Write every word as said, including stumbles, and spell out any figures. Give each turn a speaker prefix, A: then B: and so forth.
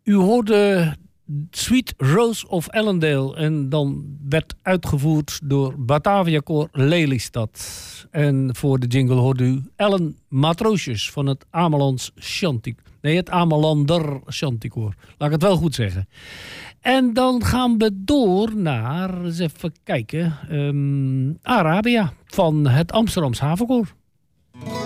A: U hoorde Sweet Rose of Allendale. En dan werd uitgevoerd door Batavia Koor Lelystad. En voor de jingle hoorde u Ellen Matroosjes van het Amelands Chantiek. Nee, het Amelander Chanticoor. Laat ik het wel goed zeggen. En dan gaan we door naar, eens even kijken, um, Arabia van het Amsterdams Havenkoor.